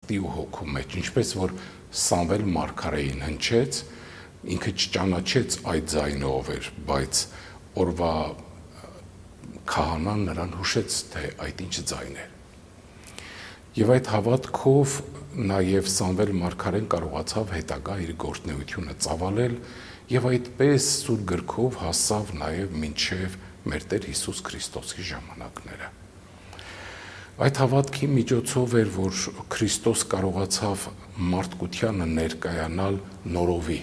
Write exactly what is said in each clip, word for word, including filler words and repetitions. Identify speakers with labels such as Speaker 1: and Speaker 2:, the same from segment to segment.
Speaker 1: Սրտի ու հոգու մեջ, ինչպես որ Սամվել մարգարեին հնչեց, ինքը չճանաչեց այդ ձայնը ով էր, բայց օրվա քահանան նրան հուշեց, թե այդ ինչ ձայն է։ Եվ այդ հավատքով նաև Սամվել մարգարեն կարողացավ հետագա իր գործունեությունը ծավալել եւ այդպես Սուրբ գրքով հասավ նաև մինչև մեր Տեր Հիսուս Քրիստոսի ժամանակները։ Այդ հավատքի միջոցով էր, որ Քրիստոս կարողացավ մարդկությանը ներկայանալ նորովի։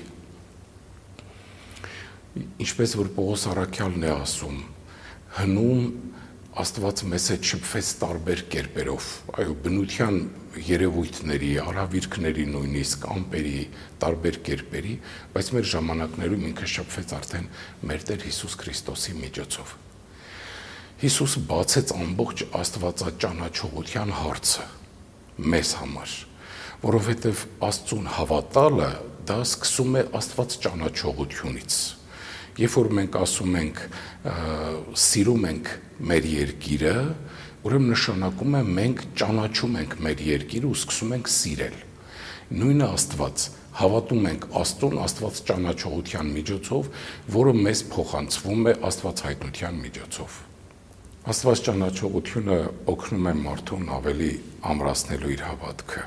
Speaker 1: Ինչպես որ Պողոս առաքյալն է ասում, հնում Աստված մեզ հետ շփվեց տարբեր կերպերով, այո, բնության երևույթների, արհավիրքների նույնիսկ, ամպերի, տարբեր կերպերի, բայց մեր ժամանակներում ինքը շփվեց արդեն մեր Տեր Հիսուս Քրիստոսի միջոցով։ Հիսուս բացեց ամբողջ աստվածաճանաչողության հարցը մեզ համար, որովհետև Աստծուն հավատալը դա սկսում է Աստված ճանաչողությունից։ Երբ որ մենք ասում ենք սիրում ենք մեր երկիրը, ուրեմն նշանակում է մենք ճանաչում ենք մեր երկիրը ու սկսում ենք սիրել։ Նույնը Աստված, հավատում ենք Աստծուն Աստված ճանաչողության միջոցով, որը մեզ փոխանցվում է Աստված հայտնության միջոցով։ Աստված ճանաչողությունը օգնում է մարդուն ավելի ամրացնելու իր հավատքը։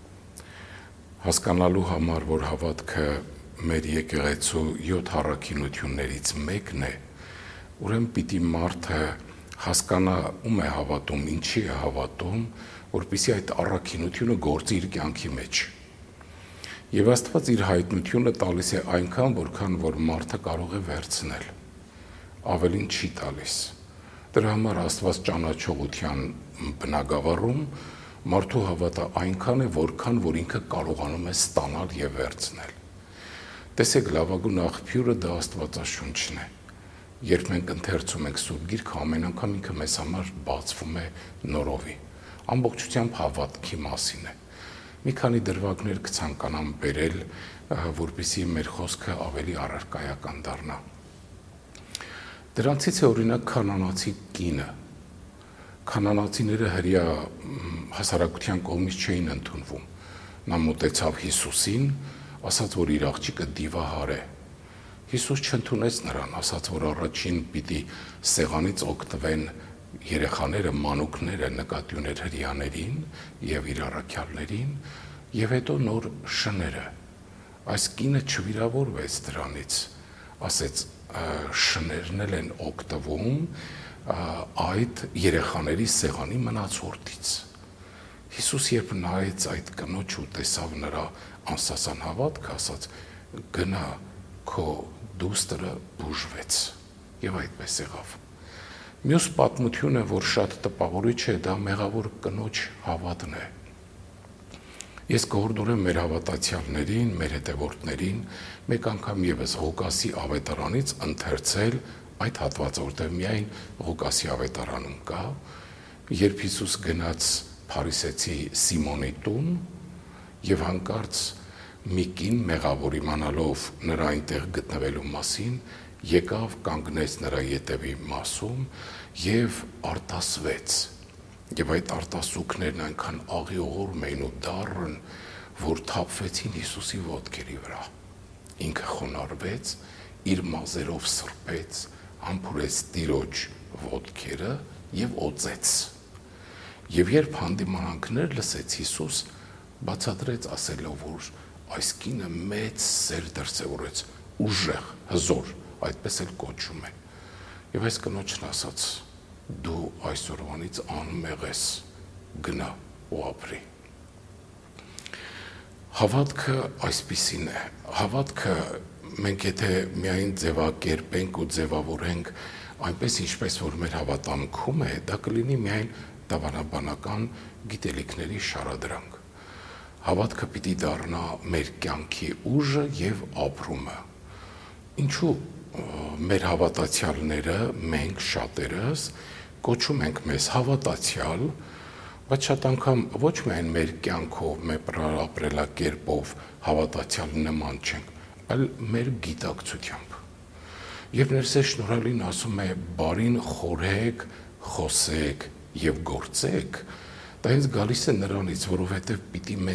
Speaker 1: Հասկանալու համար, որ հավատքը մեր եկեղեցու յոթ առաքինություններից մեկն է, ուրեմն պիտի մարդը հասկանա ում է հավատում, ինչի է հավատում, որպեսզի այդ առաքինությունը գործի իր կյանքի մեջ։ Եվ Աստված իր հայտնությունը տալիս է այնքան, որքան որ մարդը կարող է վերցնել, ավելին չի տալիս։ Դրա համար Աստված ճանաչողության բնագավառում մարդու հավատը այնքան է, որքան որ ինքը կարողանում է ստանալ եւ վերցնել։ Տեսեք, լավագույն աղբյուրը դա Աստվածաշունչն է։ Երբ մենք ընթերցում ենք Սուրբ Գիրքը, ամեն անգամ ինքը մեզ համար բացվում է նորովի։ Ամբողջությամբ հավատքի մասին է։ Մի քանի դրվագներ կցանկանամ բերել, որպեսզի մեր խոսքը ավելի առարկայական դառնա։ Դրանցից է օրինակ քանանացի կինը։ Քանանացիները հրյա հասարակության կողմից չէին ընդունվում։ Նա մոտեցավ Հիսուսին, ասաց, որ իր աղջիկը դիվահար է։ Հիսուս չընդունեց նրան, ասաց, որ առաջին պիտի սեղանից օգտվեն երեխաները, մանուկները, նկատի ուներ հրյաներին եւ իր առաքյալներին, եւ հետո նոր շները։ Այս կինը չվիրավորվեց դրանից, ասեց, շներն էլ են օգտվում այդ երեխաների սեղանի մնացորդից։ Հիսուս երբ նայեց այդ կնոջ ու տեսավ նրա անսասան հավատքը, ասաց, գնա, քո դուստրը բուժվեց, եւ այդպես եղավ։ Մյուս պատմությունը, որ շատ տպավորիչ է, դա մեղավոր կնոջ հավատն է։ Ես կհորդորեմ մեր հավատացյալներին, մեր հետևորդներին մեկ անգամ եւս Ղուկասի ավետարանից ընթերցել այդ հատվածը, որտեղ միայն Ղուկասի ավետարանում կա, երբ Հիսուս գնաց Փարիսեցի Սիմոնի տուն եւ հանկարծ մի կին մեղավոր իմանալով նրա այնտեղ գտնվելու մասին, եկավ կանգնեց նրա ետևի մասում եւ արտասվեց։ Եվ այդ արտասուքներն այնքան աղիողորմ էին ու դառն, որ թափվեցին Հիսուսի ոտքերի վրա։ Ինքը խոնարհվեց, իր մազերով սրբեց, համբուրեց Տիրոջ ոտքերը եւ օծեց։ Եվ երբ հանդիմանանքներ լսեց Հիսուս, բացատրեց ասելով, որ այս կինը մեծ սեր դրսևորեց, ուժեղ, հզոր, այդպես էլ կոչում է։ Եվ այս կնոջն ասաց, դու այսօրվանից անմեղ ես, գնա ու ապրի։ Հավատքը այսպիսին է։ Հավատքը մենք եթե միայն ձևակերպենք ու ձևավորենք այնպես, ինչպես որ մեր հավատամքում է, դա կլինի միայն դավանաբանական գիտելիքների շարադրանք։ Հավատքը պիտի դառնա մեր կյանքի ուժը եւ ապրումը։ Ինչու մեր հավատացյալները, մենք շատերս կոչում ենք մեզ հավատացյալ, բայց շատ անգամ ոչ միայն մեր կյանքով, մեր ապրելակերպով հավատացյալ նման չենք, այլ մեր գիտակցությամբ։ Եվ Ներսես շնորհալին ասում է բարին խորհեք, խոսեք եւ գործեք, դա հենց գալիս է նրանից, որովհետեւ պիտի